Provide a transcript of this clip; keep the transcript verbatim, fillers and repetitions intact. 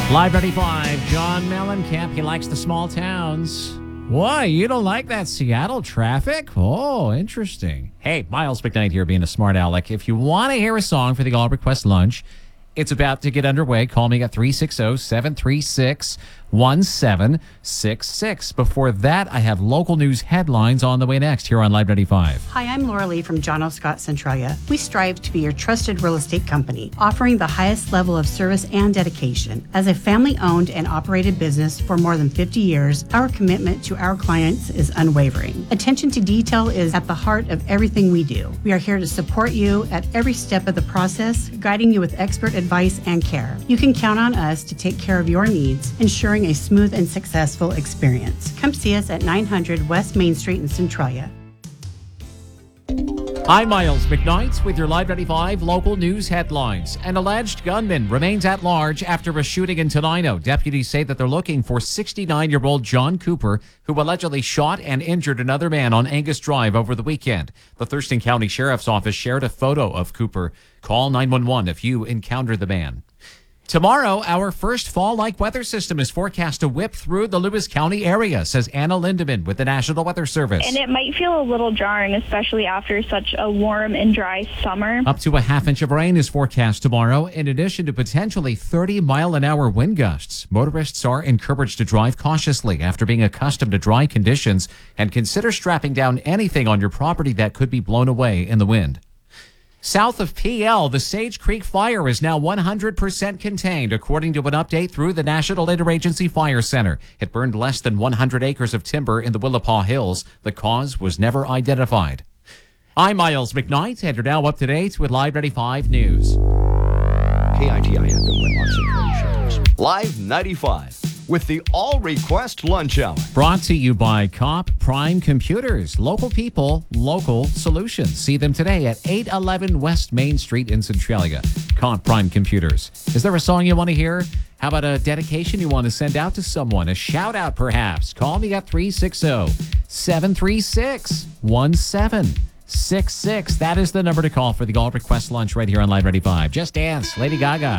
Live ninety-five, John Mellencamp. He likes the small towns. Why? You don't like that Seattle traffic? Oh, interesting. Hey, Miles McKnight here being a smart aleck. If you want to hear a song for the All Request Lunch, it's about to get underway. Call me at three six zero, seven three six, one seven six six. Before that, I have local news headlines on the way next here on Live ninety-five. Hi, I'm Laura Lee from John O. Scott Centralia. We strive to be your trusted real estate company, offering the highest level of service and dedication. As a family-owned and operated business for more than fifty years, our commitment to our clients is unwavering. Attention to detail is at the heart of everything we do. We are here to support you at every step of the process, guiding you with expert advice and care. You can count on us to take care of your needs, ensuring a smooth and successful experience. Come see us at nine hundred West Main Street in Centralia. I'm Miles McKnight with your Live ninety-five local news headlines. An alleged gunman remains at large after a shooting in Tenino. Deputies say that they're looking for sixty-nine-year-old John Cooper, who allegedly shot and injured another man on Angus Drive over the weekend. The Thurston County Sheriff's Office shared a photo of Cooper. Call nine one one if you encounter the man. Tomorrow, our first fall-like weather system is forecast to whip through the Lewis County area, says Anna Lindeman with the National Weather Service. And it might feel a little jarring, especially after such a warm and dry summer. Up to a half inch of rain is forecast tomorrow, in addition to potentially thirty mile an hour wind gusts. Motorists are encouraged to drive cautiously after being accustomed to dry conditions and consider strapping down anything on your property that could be blown away in the wind. South of P L, the Sage Creek fire is now one hundred percent contained, according to an update through the National Interagency Fire Center. It burned less than one hundred acres of timber in the Willapa Hills. The cause was never identified. I'm Miles McKnight, and you're now up to date with Live ninety-five News. K I T I F M Winlock Central. Live ninety-five with the All Request Lunch Hour. Brought to you by Comp Prime Computers. Local people, local solutions. See them today at eight eleven West Main Street in Centralia. Comp Prime Computers. Is there a song you want to hear? How about a dedication you want to send out to someone? A shout out, perhaps? Call me at three six zero, seven three six, one seven six six. That is the number to call for the All Request Lunch right here on Live ninety-five. Just Dance, Lady Gaga.